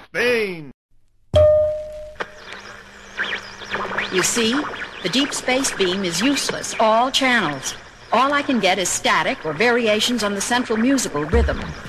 Spain. You see, the deep space beam is useless, all channels. All I can get is static or variations on the central musical rhythm.